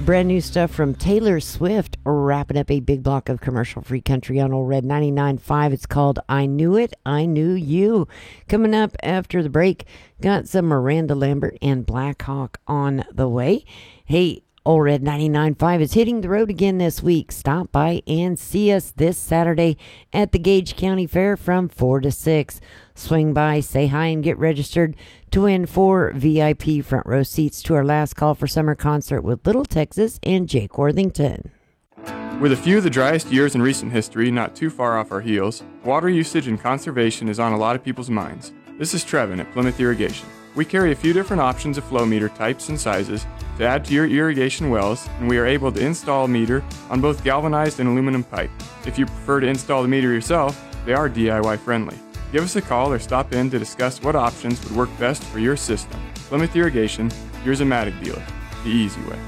brand new stuff from Taylor Swift, wrapping up a big block of commercial-free country on Old Red 99.5. It's called I Knew It, I Knew You. Coming up after the break, got some Miranda Lambert and Black Hawk on the way. Hey, Old Red 99.5 is hitting the road again this week. Stop by and see us this Saturday at the Gage County Fair from 4 to 6. Swing by, say hi, and get registered to win 4 VIP front row seats to our last call for summer concert with Little Texas and Jake Worthington. With a few of the driest years in recent history not too far off our heels, water usage and conservation is on a lot of people's minds. This is Trevin at Plymouth Irrigation. We carry a few different options of flow meter types and sizes to add to your irrigation wells, and we are able to install a meter on both galvanized and aluminum pipe. If you prefer to install the meter yourself, they are DIY friendly. Give us a call or stop in to discuss what options would work best for your system. Plymouth Irrigation, your Zematic dealer, the easy way.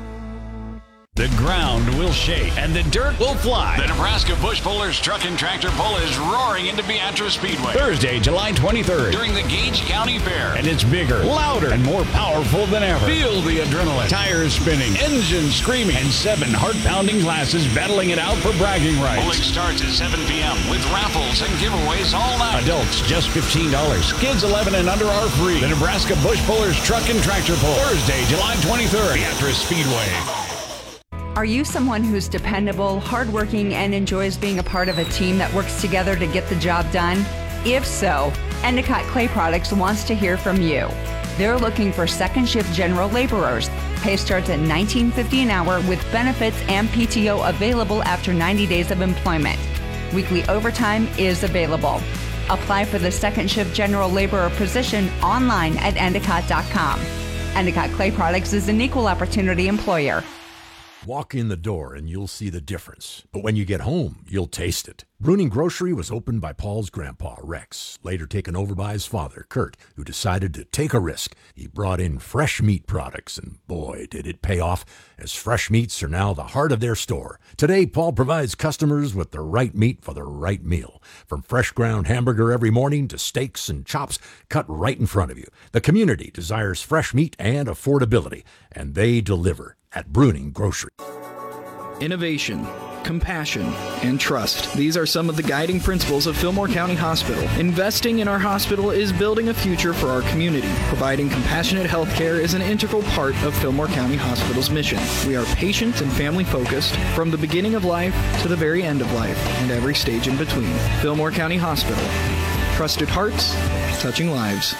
The ground will shake and the dirt will fly. The Nebraska Bush Pullers Truck and Tractor Pull is roaring into Beatrice Speedway. Thursday, July 23rd. During the Gage County Fair. And it's bigger, louder, and more powerful than ever. Feel the adrenaline. Tires spinning, engines screaming, and 7 heart-pounding classes battling it out for bragging rights. Pulling starts at 7 p.m. with raffles and giveaways all night. Adults, just $15. Kids 11 and under are free. The Nebraska Bush Pullers Truck and Tractor Pull. Thursday, July 23rd. Beatrice Speedway. Are you someone who's dependable, hardworking, and enjoys being a part of a team that works together to get the job done? If so, Endicott Clay Products wants to hear from you. They're looking for second shift general laborers. Pay starts at $19.50 an hour with benefits and PTO available after 90 days of employment. Weekly overtime is available. Apply for the second shift general laborer position online at endicott.com. Endicott Clay Products is an equal opportunity employer. Walk in the door and you'll see the difference. But when you get home, you'll taste it. Bruning Grocery was opened by Paul's grandpa, Rex, later taken over by his father, Kurt, who decided to take a risk. He brought in fresh meat products, and boy, did it pay off, as fresh meats are now the heart of their store. Today, Paul provides customers with the right meat for the right meal. From fresh ground hamburger every morning to steaks and chops cut right in front of you. The community desires fresh meat and affordability, and they deliver at Bruning Grocery. Innovation, compassion, and trust. These are some of the guiding principles of Fillmore County Hospital. Investing in our hospital is building a future for our community. Providing compassionate health care is an integral part of Fillmore County Hospital's mission. We are patient and family focused from the beginning of life to the very end of life and every stage in between. Fillmore County Hospital. Trusted hearts, touching lives.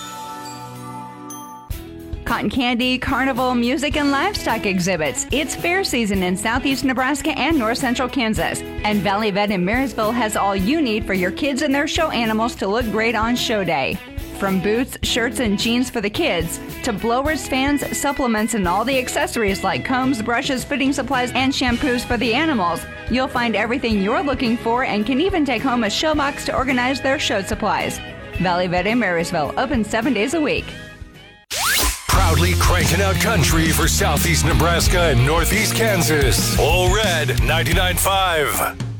Cotton candy, carnival, music, and livestock exhibits. It's fair season in southeast Nebraska and north central Kansas. And Valley Vet in Marysville has all you need for your kids and their show animals to look great on show day. From boots, shirts, and jeans for the kids, to blowers, fans, supplements, and all the accessories like combs, brushes, fitting supplies, and shampoos for the animals, you'll find everything you're looking for and can even take home a show box to organize their show supplies. Valley Vet in Marysville, open 7 days a week. Proudly cranking out country for southeast Nebraska and northeast Kansas. All Red 99.5.